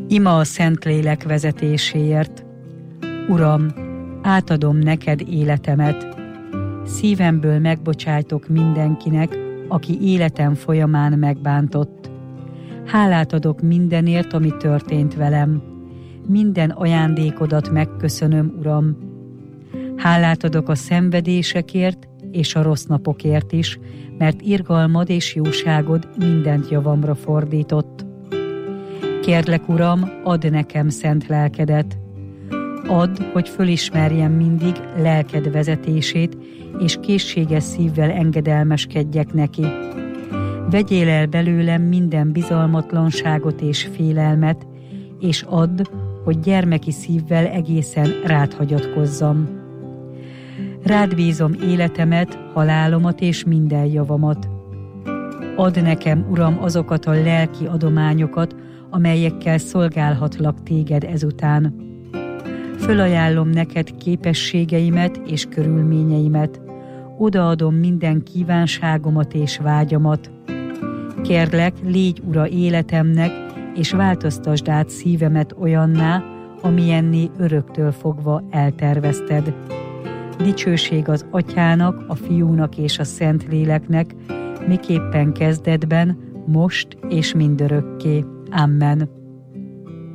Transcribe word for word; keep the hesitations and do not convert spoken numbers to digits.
Ima a Szentlélek vezetéséért. Uram, átadom neked életemet. Szívemből megbocsájtok mindenkinek, aki életem folyamán megbántott. Hálát adok mindenért, ami történt velem. Minden ajándékodat megköszönöm, Uram. Hálát adok a szenvedésekért és a rossz napokért is, mert irgalmad és jóságod mindent javamra fordított. Kérlek, Uram, add nekem szent lelkedet. Add, hogy fölismerjem mindig lelked vezetését, és készséges szívvel engedelmeskedjek neki. Vegyél el belőlem minden bizalmatlanságot és félelmet, és add, hogy gyermeki szívvel egészen rád hagyatkozzam. Rád bízom életemet, halálomat és minden javamat. Add nekem, Uram, azokat a lelki adományokat, amelyekkel szolgálhatlak téged ezután. Fölajánlom neked képességeimet és körülményeimet, odaadom minden kívánságomat és vágyamat. Kérlek, légy ura életemnek, és változtasd át szívemet olyanná, amilyenné öröktől fogva eltervezted. Dicsőség az Atyának, a Fiúnak és a Szentléleknek, miképpen kezdetben, most és mindörökké. Amen.